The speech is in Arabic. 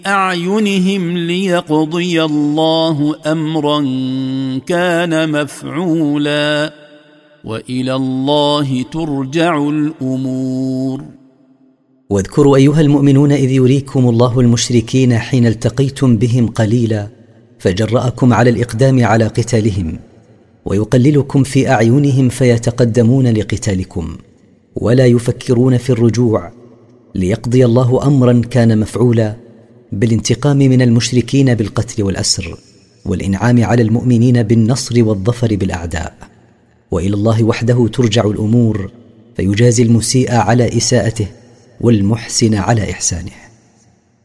أعينهم ليقضي الله أمرا كان مفعولا وإلى الله ترجع الأمور. واذكروا أيها المؤمنون إذ يريكم الله المشركين حين التقيتم بهم قليلا فجرأكم على الإقدام على قتالهم، ويقللكم في أعينهم فيتقدمون لقتالكم ولا يفكرون في الرجوع، ليقضي الله أمرا كان مفعولا بالانتقام من المشركين بالقتل والأسر، والإنعام على المؤمنين بالنصر والظفر بالأعداء. وإلى الله وحده ترجع الأمور، فيجازي المسيء على إساءته والمحسن على إحسانه.